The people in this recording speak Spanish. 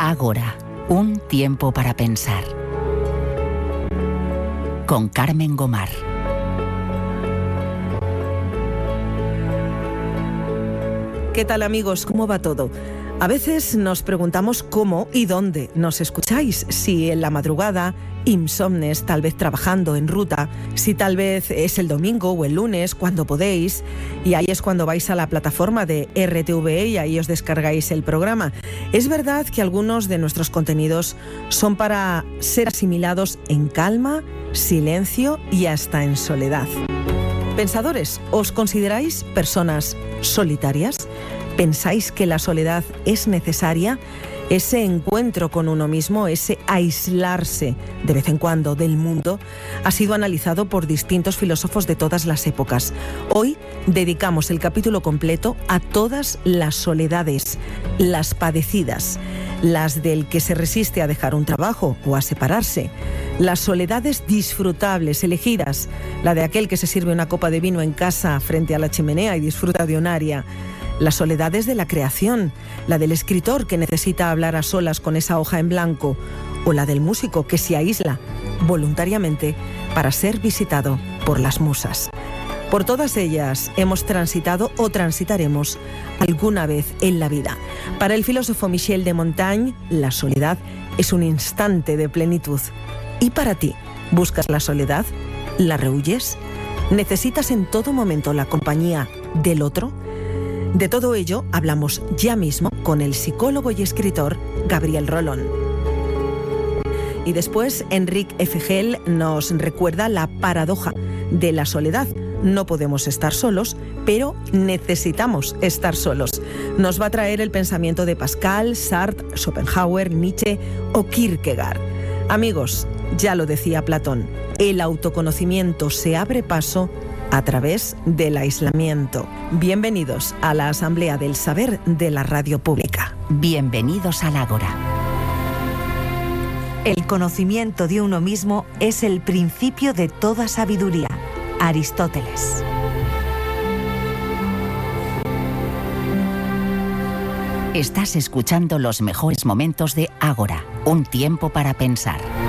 Ágora, un tiempo para pensar. Con Carmen Gomar. ¿Qué tal, amigos? ¿Cómo va todo? A veces nos preguntamos cómo y dónde nos escucháis, si en la madrugada, insomnes, tal vez trabajando en ruta, si tal vez es el domingo o el lunes, cuando podéis, y ahí es cuando vais a la plataforma de RTVE y ahí os descargáis el programa. Es verdad que algunos de nuestros contenidos son para ser asimilados en calma, silencio y hasta en soledad. Pensadores, ¿os consideráis personas solitarias? ¿Pensáis que la soledad es necesaria? Ese encuentro con uno mismo, ese aislarse de vez en cuando del mundo, ha sido analizado por distintos filósofos de todas las épocas. Hoy dedicamos el capítulo completo a todas las soledades, las padecidas, las del que se resiste a dejar un trabajo o a separarse, las soledades disfrutables, elegidas, la de aquel que se sirve una copa de vino en casa frente a la chimenea y disfruta de un aria, las soledades de la creación, la del escritor que necesita hablar a solas con esa hoja en blanco, o la del músico que se aísla voluntariamente para ser visitado por las musas. Por todas ellas hemos transitado o transitaremos alguna vez en la vida. Para el filósofo Michel de Montaigne, la soledad es un instante de plenitud. ¿Y para ti? ¿Buscas la soledad? ¿La rehuyes? ¿Necesitas en todo momento la compañía del otro? De todo ello hablamos ya mismo con el psicólogo y escritor Gabriel Rolón. Y después Enric Efegel nos recuerda la paradoja de la soledad. No podemos estar solos, pero necesitamos estar solos. Nos va a traer el pensamiento de Pascal, Sartre, Schopenhauer, Nietzsche o Kierkegaard. Amigos, ya lo decía Platón, el autoconocimiento se abre paso a través del aislamiento. Bienvenidos a la Asamblea del Saber de la Radio Pública. Bienvenidos al Ágora. El conocimiento de uno mismo es el principio de toda sabiduría. Aristóteles. Estás escuchando los mejores momentos de Ágora, un tiempo para pensar.